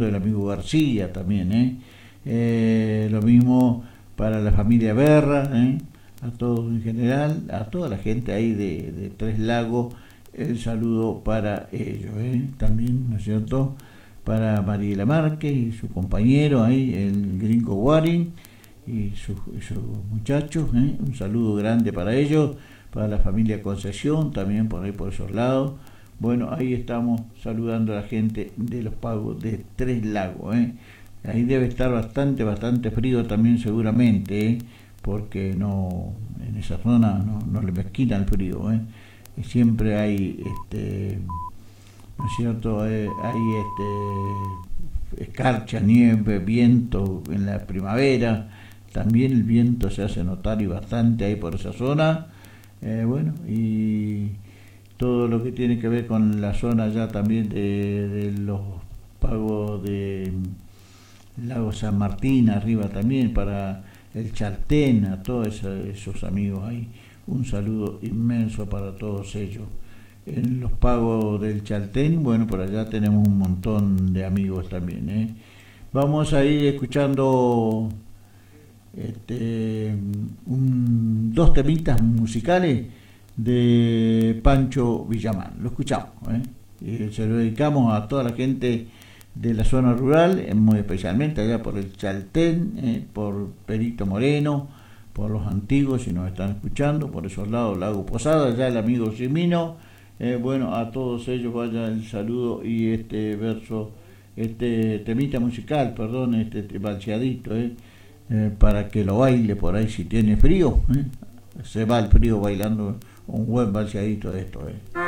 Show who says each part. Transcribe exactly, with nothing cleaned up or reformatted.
Speaker 1: del amigo García también, ¿eh? Eh, lo mismo para la familia Berra, ¿eh? A todos en general, a toda la gente ahí de, de Tres Lagos, el saludo para ellos, ¿eh? También, ¿no es cierto?, para Mariela Márquez y su compañero ahí, el gringo Waring, y sus, y sus muchachos, ¿eh? Un saludo grande para ellos, para la familia Concesión, también por ahí por esos lados. Bueno, ahí estamos saludando a la gente de los pagos de Tres Lagos, ¿eh? Ahí debe estar bastante, bastante frío también seguramente, ¿eh? Porque no, en esa zona no, no le mezquina el frío, ¿eh? Y siempre hay, este, ¿no es cierto?, eh, hay este, escarcha, nieve, viento en la primavera, también el viento se hace notar y bastante ahí por esa zona, eh, bueno, y todo lo que tiene que ver con la zona ya también de, de los pagos de Lago San Martín, arriba también para el Chaltén, a todos esos, esos amigos ahí, un saludo inmenso para todos ellos. En los pagos del Chaltén, bueno, por allá tenemos un montón de amigos también, ¿eh? Vamos a ir escuchando este, un, dos temitas musicales de Pancho Villamán. Lo escuchamos, ¿eh? Y se lo dedicamos a toda la gente de la zona rural, muy especialmente allá por el Chaltén, eh, por Perito Moreno, por los antiguos, si nos están escuchando, por esos lados, Lago Posada, ya el amigo Simino, eh, bueno, a todos ellos vaya el saludo y este verso, este temita musical, perdón, este, este balseadito, eh, eh, para que lo baile por ahí si tiene frío, eh. Se va el frío bailando un buen balseadito de esto, eh.